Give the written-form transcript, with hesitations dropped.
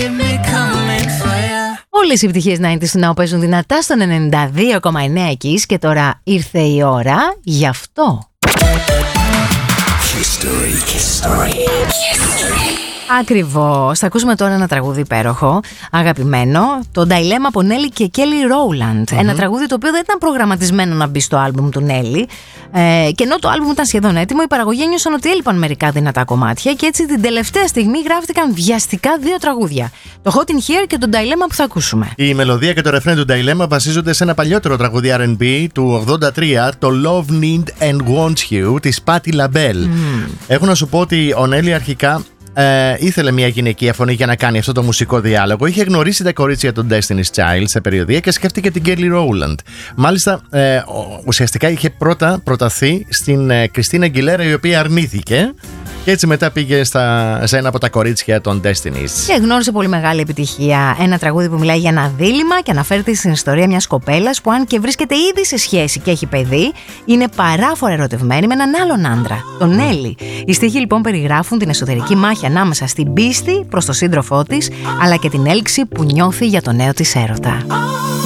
Όλες οι επιτυχίες 90's του Now παίζουν δυνατά στον 92,9 εκεί και τώρα ήρθε η ώρα γι' αυτό. Ακριβώς. Θα ακούσουμε τώρα ένα τραγούδι υπέροχο, αγαπημένο, το Dilemma από Nelly και Kelly Rowland. Ένα τραγούδι το οποίο δεν ήταν προγραμματισμένο να μπει στο άλμπουμ του Nelly. Και ενώ το άλμπουμ ήταν σχεδόν έτοιμο, οι παραγωγοί ένιωσαν ότι έλειπαν μερικά δυνατά κομμάτια και έτσι την τελευταία στιγμή γράφτηκαν βιαστικά δύο τραγούδια. Το Hot in Here και το Dilemma που θα ακούσουμε. Η μελωδία και το ρεφρέν του Dilemma βασίζονται σε ένα παλιότερο τραγούδι R&B του 83, το Love, Need and Wants You της Patti LaBelle. Έχω να σου πω ότι ο Nelly αρχικά ήθελε μια γυναικεία φωνή για να κάνει αυτό το μουσικό διάλογο. Είχε γνωρίσει τα κορίτσια των Destiny's Child σε περιοδία και σκέφτηκε την Kelly Rowland. Μάλιστα, ουσιαστικά είχε πρώτα προταθεί στην Christina Aguilera, η οποία αρνήθηκε. Και έτσι μετά πήγε σε ένα από τα κορίτσια των Destiny's. Και γνώρισε πολύ μεγάλη επιτυχία. Ένα τραγούδι που μιλάει για ένα δίλημμα και αναφέρεται στην ιστορία μιας κοπέλας που, αν και βρίσκεται ήδη σε σχέση και έχει παιδί, είναι παράφορα ερωτευμένη με έναν άλλον άντρα, τον Nelly. Οι στίχοι λοιπόν περιγράφουν την εσωτερική μάχη ανάμεσα στην πίστη προς τον σύντροφό της, αλλά και την έλξη που νιώθει για τον νέο της έρωτα.